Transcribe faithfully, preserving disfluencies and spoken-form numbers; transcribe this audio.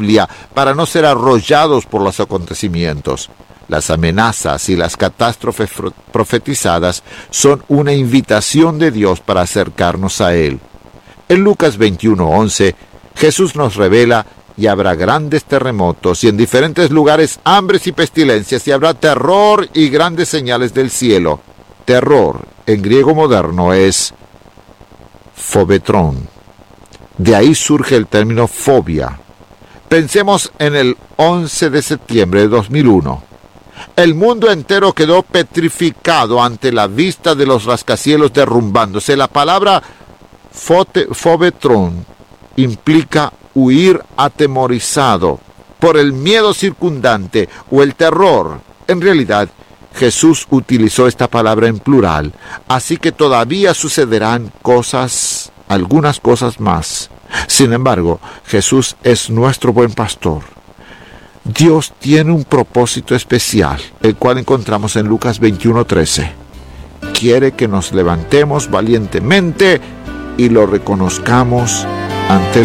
Biblia para no ser arrollados por los acontecimientos. Las amenazas y las catástrofes profetizadas son una invitación de Dios para acercarnos a Él. En Lucas veintiuno once, Jesús nos revela: y habrá grandes terremotos, y en diferentes lugares hambres y pestilencias, y habrá terror y grandes señales del cielo. Terror, en griego moderno, es fobetrón. De ahí surge el término fobia. Pensemos en el once de septiembre de dos mil uno. El mundo entero quedó petrificado ante la vista de los rascacielos derrumbándose. La palabra fote, fobetrón implica huir atemorizado por el miedo circundante o el terror. En realidad, Jesús utilizó esta palabra en plural, así que todavía sucederán cosas, algunas cosas más. Sin embargo, Jesús es nuestro buen pastor. Dios tiene un propósito especial, el cual encontramos en Lucas veintiuno trece. Quiere que nos levantemos valientemente y lo reconozcamos ante